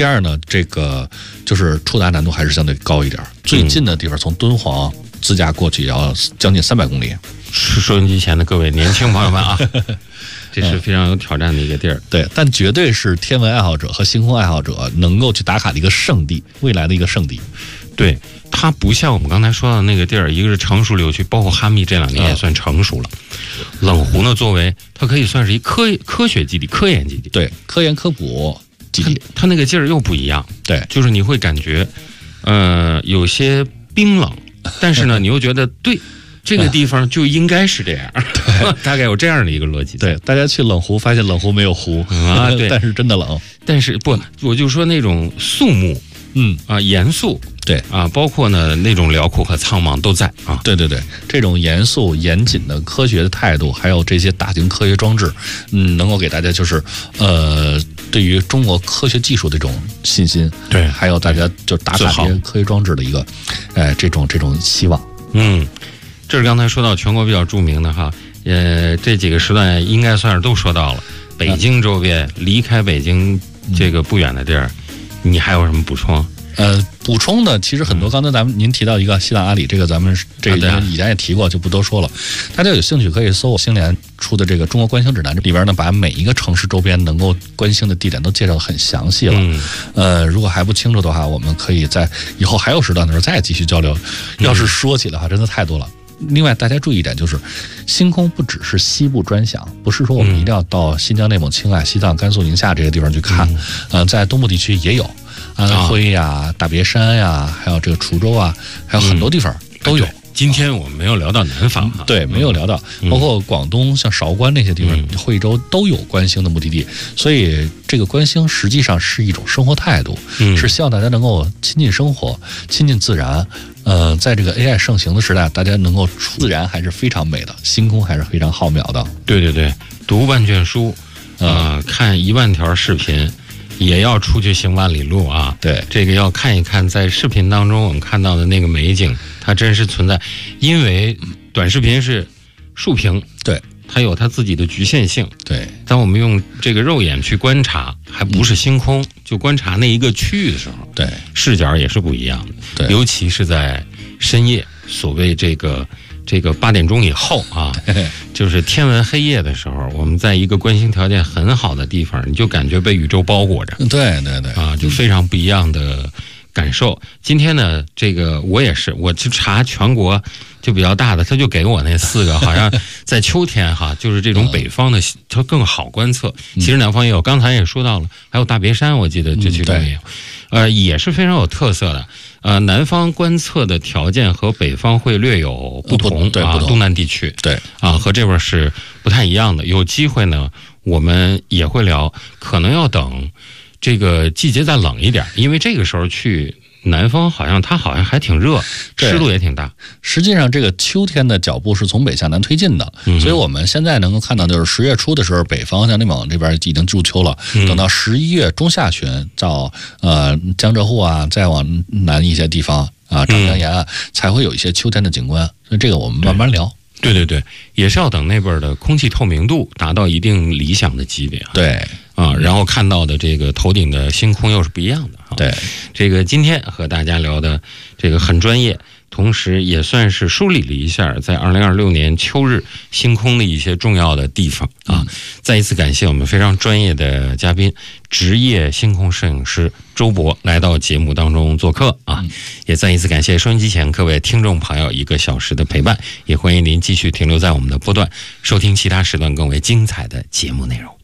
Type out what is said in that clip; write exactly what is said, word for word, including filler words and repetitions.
第二呢，这个就是触达难度还是相对高一点，最近的地方从敦煌自驾过去也要将近三百公里。 收音机前的各位年轻朋友们啊，这是非常有挑战的一个地儿。 对，但绝对是天文爱好者和星空爱好者能够去打卡的一个圣地，未来的一个圣地。 对，它不像我们刚才说的那个地儿，一个是成熟流区，包括哈密这两年也算成熟了。嗯、冷湖呢，作为它可以算是一科科学基地、科研基地， 对，科研科普基地， 它, 它那个劲儿又不一样。 对， 就是你会感觉，呃，有些冰冷，但是呢，你又觉得对。这个地方就应该是这样，对，大概有这样的一个逻辑。 对，大家去冷湖发现冷湖没有湖啊，对， 但是真的冷。 但是不，我就说那种肃穆， 嗯啊，严肃， 对啊，包括呢那种辽阔和苍茫都在啊。 对对对，这种严肃严谨的科学的态度，还有这些大型科学装置，嗯，能够给大家就是呃，对于中国科学技术的这种信心， 对， 还有大家就打卡这些科学装置的一个，呃，这种这种希望， 嗯。这是刚才说到全国比较著名的哈，呃，这几个时段应该算是都说到了。北京周边，离开北京这个不远的地儿，嗯、你还有什么补充？ 呃，补充的其实很多，刚才咱们您提到一个西藏阿里，这个咱们这个以前也提过，就不多说了。大家有兴趣可以搜星联出的这个《中国观星指南》，这里边呢把每一个城市周边能够观星的地点都介绍得很详细了。 嗯、 呃，如果还不清楚的话，我们可以在以后还有时段的时候再继续交流。要是说起的话，真的太多了。另外，大家注意一点，就是星空不只是西部专享，不是说我们一定要到新疆、内蒙、青海、西藏、甘肃、宁夏这些地方去看。嗯，呃、在东部地区也有安徽呀、大别山呀，还有这个滁州啊，还有很多地方都有。 嗯，今天我们没有聊到南方， 嗯，对，没有聊到，包括广东像韶关那些地方，嗯、惠州都有观星的目的地。所以，这个观星实际上是一种生活态度， 嗯、 是希望大家能够亲近生活、亲近自然。呃，在这个 A I 盛行的时代，大家能够自然还是非常美的，星空还是非常浩渺的。 对对对，读万卷书，呃，嗯、看一万条视频，也要出去行万里路啊。 对， 这个要看一看，在视频当中我们看到的那个美景，它真实存在。因为短视频是竖屏， 对， 它有它自己的局限性。 对， 当我们用这个肉眼去观察，还不是星空，嗯、就观察那一个区域的时候， 对， 视角也是不一样的。 对， 尤其是在深夜，所谓这个这个八点钟以后啊，就是天文黑夜的时候，我们在一个观星条件很好的地方，你就感觉被宇宙包裹着。 对对对， 啊，就非常不一样的感受。今天呢，这个我也是，我去查全国就比较大的，他就给我那四个，好像在秋天哈，就是这种北方的，它更好观测。其实南方也有，刚才也说到了，还有大别山，我记得这其中也有，呃，也是非常有特色的。呃，南方观测的条件和北方会略有不同， 对， 啊，东南地区， 对， 啊，和这边是不太一样的。有机会呢，我们也会聊，可能要等这个季节再冷一点，因为这个时候去南方好像它好像还挺热，湿度也挺大。 实际上，这个秋天的脚步是从北向南推进的，嗯、所以我们现在能够看到，就是十月初的时候，北方像内蒙这边已经入秋了，嗯、等到十一月中下旬到呃江浙沪啊，再往南一些地方啊，长江沿岸、嗯、才会有一些秋天的景观。所以这个我们慢慢聊。 对对对，也是要等那边的空气透明度达到一定理想的级别啊。 对啊，然后看到的这个头顶的星空又是不一样的啊。 对，这个今天和大家聊的这个很专业，同时也算是梳理了一下在二零二六年秋日星空的一些重要的地方啊。嗯、再一次感谢我们非常专业的嘉宾，职业星空摄影师周博来到节目当中做客啊。嗯、也再一次感谢收音机前各位听众朋友一个小时的陪伴，也欢迎您继续停留在我们的波段，收听其他时段更为精彩的节目内容。